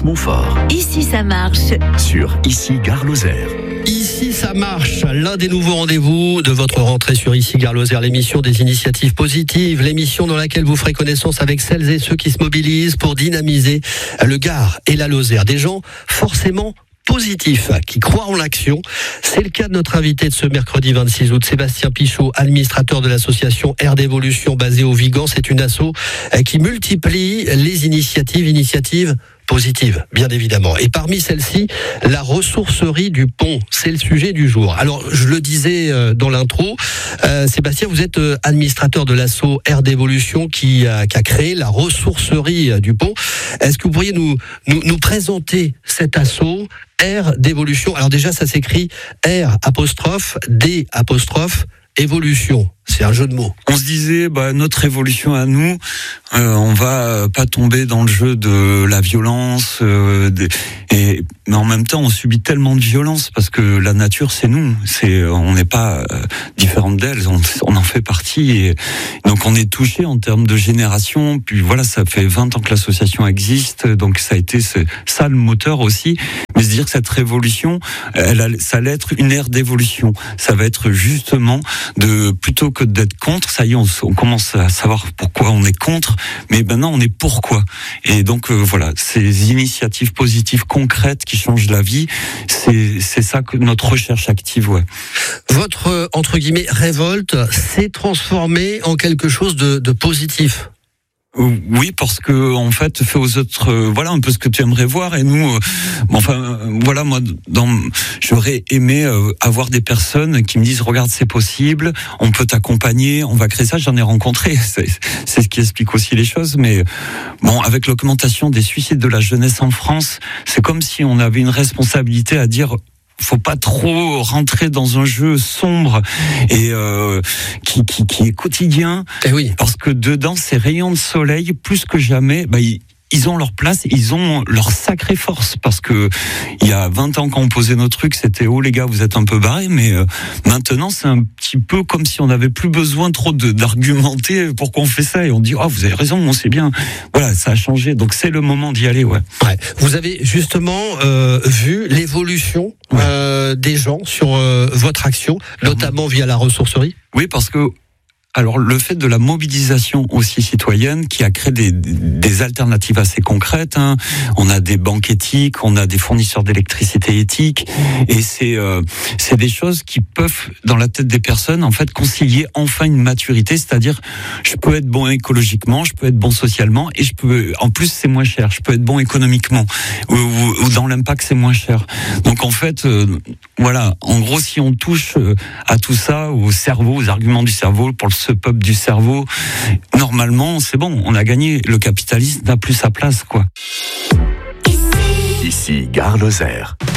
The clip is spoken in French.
Anaïs Montfort. Ici ça marche. Sur Ici Gare Lozère. Ici ça marche, l'un des nouveaux rendez-vous de votre rentrée sur Ici Gare Lozère, l'émission des initiatives positives, l'émission dans laquelle vous ferez connaissance avec celles et ceux qui se mobilisent pour dynamiser le Gard et la Lozère. Des gens forcément positifs, qui croient en l'action. C'est le cas de notre invité de ce mercredi 26 août, Sébastien Pichot, administrateur de l'association Air d'Évolution basée au Vigan. C'est une asso qui multiplie les initiatives positives, bien évidemment. Et parmi celles-ci, la ressourcerie du Pont, c'est le sujet du jour. Alors, je le disais dans l'intro, Sébastien, vous êtes administrateur de l'asso Air d'Évolution qui a créé la ressourcerie du Pont. Est-ce que vous pourriez nous présenter cet asso Air d'Évolution? Alors déjà, ça s'écrit R apostrophe D apostrophe Évolution. C'est un jeu de mots. On se disait, notre évolution à nous, on va pas tomber dans le jeu de la violence, mais en même temps, on subit tellement de violence parce que la nature, c'est nous. On n'est pas différente d'elle. On en fait partie. Et donc, on est touché en termes de génération. Puis voilà, ça fait 20 ans que l'association existe. Donc, ça a été ça le moteur aussi. Mais se dire que cette révolution, ça allait être une ère d'évolution. Ça va être justement plutôt que d'être contre, ça y est, on commence à savoir pourquoi on est contre, mais maintenant on est pourquoi. Et donc voilà, ces initiatives positives concrètes qui changent la vie, c'est ça que notre recherche active, ouais. Votre, entre guillemets, révolte s'est transformée en quelque chose de positif. Oui, parce que en fait, fait aux autres, voilà un peu ce que tu aimerais voir. Et nous, voilà, moi, j'aurais aimé avoir des personnes qui me disent, regarde, c'est possible, on peut t'accompagner, on va créer ça. J'en ai rencontré, c'est ce qui explique aussi les choses. Mais bon, avec l'augmentation des suicides de la jeunesse en France, c'est comme si on avait une responsabilité à dire, faut pas trop rentrer dans un jeu sombre et qui est quotidien. Et oui. Parce que dedans, ces rayons de soleil, plus que jamais, ils ont leur place, ils ont leur sacrée force. Parce que il y a 20 ans, quand on posait nos trucs, c'était oh les gars, vous êtes un peu barrés. Mais maintenant, c'est un petit peu comme si on n'avait plus besoin trop d'argumenter pourquoi on fait ça. Et on dit vous avez raison, on sait bien. Voilà, ça a changé. Donc c'est le moment d'y aller, ouais. Vous avez justement vu l'évolution des gens sur votre action, notamment via la ressourcerie. Oui, parce que alors le fait de la mobilisation aussi citoyenne qui a créé des alternatives assez concrètes, hein. On a des banques éthiques, on a des fournisseurs d'électricité éthiques, et c'est des choses qui peuvent dans la tête des personnes en fait concilier enfin une maturité, c'est-à-dire je peux être bon écologiquement, je peux être bon socialement, et je peux en plus c'est moins cher, je peux être bon économiquement ou dans l'impact c'est moins cher. Donc en fait voilà, en gros si on touche à tout ça, au cerveau, aux arguments du cerveau pour ce peuple du cerveau, normalement, c'est bon, on a gagné. Le capitalisme n'a plus sa place, quoi. Ici Gare Lozère.